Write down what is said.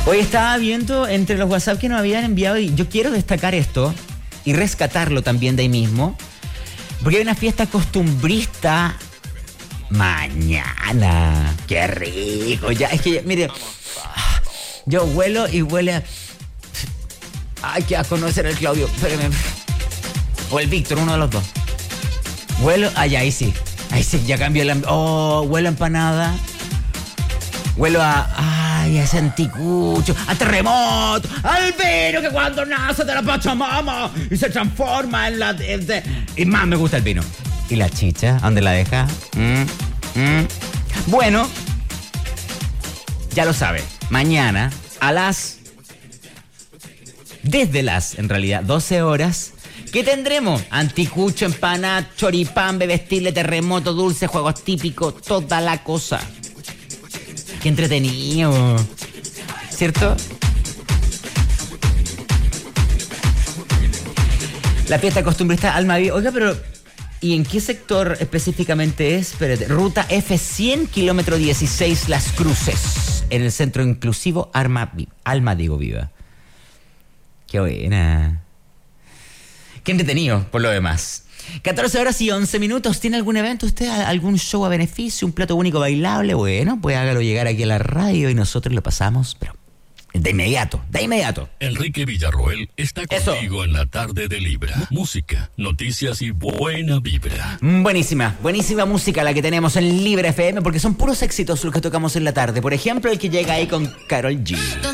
Hoy estaba viendo entre los WhatsApp que nos habían enviado y yo quiero destacar esto y rescatarlo también de ahí mismo, porque hay una fiesta costumbrista mañana. ¡Qué rico! Ya, es que, mire, yo huelo y huele a... Ay, qué asco, no ser el Claudio, espérame. O el Víctor, uno de los dos. Huelo, ahí sí, ya cambió el ambiente. Oh, huelo a empanada. Huelo a ese anticucho, a terremoto, al vino que cuando nace de la Pachamama y se transforma en la... Y más me gusta el vino. ¿Y la chicha? ¿Dónde la deja? Bueno, ya lo sabe. Mañana desde las, en realidad, 12 horas... ¿Qué tendremos? Anticucho, empanada, choripán, bebestible, terremoto, dulce, juegos típicos, toda la cosa. ¡Qué entretenido! ¿Cierto? La fiesta costumbrista Alma Viva. Oiga, pero ¿y en qué sector específicamente es? Espérate. Ruta F100, kilómetro 16, Las Cruces. En el centro inclusivo Alma Viva. ¡Qué buena! Qué entretenido, por lo demás. 14 horas y 11 minutos. ¿Tiene algún evento usted? ¿Algún show a beneficio? ¿Un plato único bailable? Bueno, pues hágalo llegar aquí a la radio y nosotros lo pasamos, pero de inmediato. Enrique Villarroel está contigo en la tarde de Libra. Música, noticias y buena vibra. Buenísima música la que tenemos en Libra FM, porque son puros éxitos los que tocamos en la tarde. Por ejemplo, el que llega ahí con Karol G.